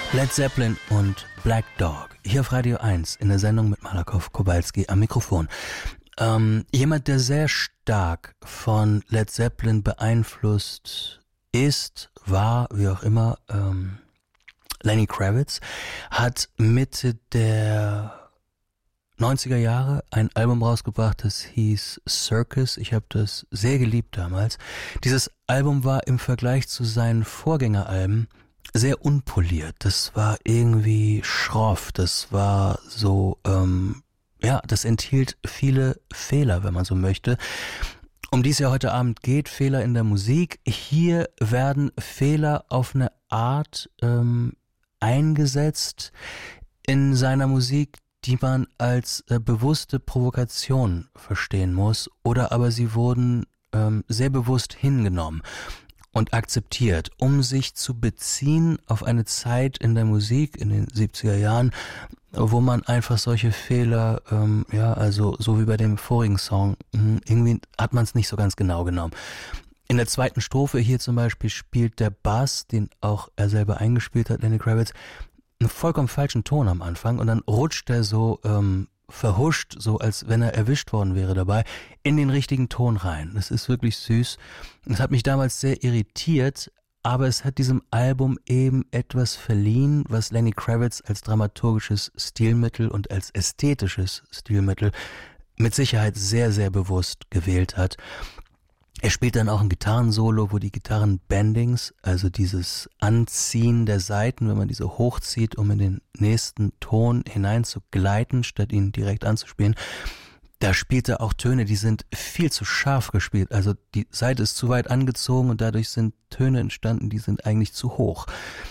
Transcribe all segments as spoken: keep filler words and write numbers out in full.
Led Zeppelin und Black Dog. Hier auf Radio eins in der Sendung mit Malakoff Kowalski am Mikrofon. Ähm, jemand, der sehr stark von Led Zeppelin beeinflusst ist, war, wie auch immer, ähm, Lenny Kravitz, hat Mitte der neunziger Jahre ein Album rausgebracht, das hieß Circus. Ich habe das sehr geliebt damals. Dieses Album war im Vergleich zu seinen Vorgängeralben sehr unpoliert. Das war irgendwie schroff. Das war so, ähm, ja, das enthielt viele Fehler, wenn man so möchte. Um die es ja heute Abend geht, Fehler in der Musik. Hier werden Fehler auf eine Art ähm, eingesetzt in seiner Musik, die man als äh, bewusste Provokation verstehen muss, oder aber sie wurden ähm, sehr bewusst hingenommen und akzeptiert, um sich zu beziehen auf eine Zeit in der Musik in den siebziger Jahren, wo man einfach solche Fehler, ähm, ja, also so wie bei dem vorigen Song, mh, irgendwie hat man es nicht so ganz genau genommen. In der zweiten Strophe hier zum Beispiel spielt der Bass, den auch er selber eingespielt hat, Lenny Kravitz, einen vollkommen falschen Ton am Anfang und dann rutscht er so ähm, verhuscht, so als wenn er erwischt worden wäre dabei, in den richtigen Ton rein. Das ist wirklich süß. Das hat mich damals sehr irritiert, aber es hat diesem Album eben etwas verliehen, was Lenny Kravitz als dramaturgisches Stilmittel und als ästhetisches Stilmittel mit Sicherheit sehr, sehr bewusst gewählt hat. Er spielt dann auch ein Gitarrensolo, wo die Gitarrenbendings, also dieses Anziehen der Saiten, wenn man diese hochzieht, um in den nächsten Ton hinein zu gleiten, statt ihn direkt anzuspielen, da spielt er auch Töne, die sind viel zu scharf gespielt. Also die Saite ist zu weit angezogen und dadurch sind Töne entstanden, die sind eigentlich zu hoch.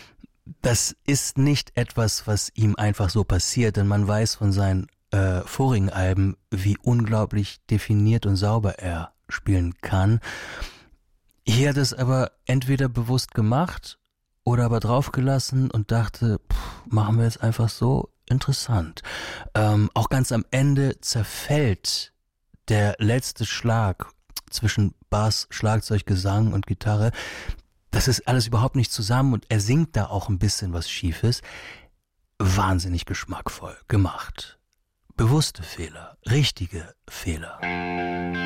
Das ist nicht etwas, was ihm einfach so passiert, denn man weiß von seinen äh, vorigen Alben, wie unglaublich definiert und sauber er spielen kann. Hier hat es aber entweder bewusst gemacht oder aber draufgelassen und dachte, pff, machen wir jetzt einfach so, interessant. Ähm, auch ganz am Ende zerfällt der letzte Schlag zwischen Bass, Schlagzeug, Gesang und Gitarre. Das ist alles überhaupt nicht zusammen und er singt da auch ein bisschen was Schiefes. Wahnsinnig geschmackvoll gemacht. Bewusste Fehler, richtige Fehler.